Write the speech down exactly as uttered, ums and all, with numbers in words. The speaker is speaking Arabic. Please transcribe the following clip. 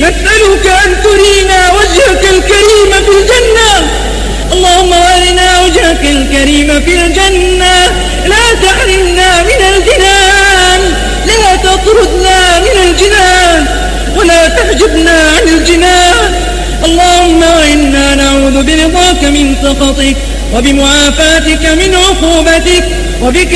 نسألك أن ترينا وجهك الكريم في الجنة. اللهم أرنا وجهك الكريم في الجنة، لا تحرمنا من الجنان، لا تطردنا من الجنان، ولا تحجبنا عن الجنان. اللهم إنا نعوذ برضاك من سخطك، وبمعافاتك من عقوبتك، وبك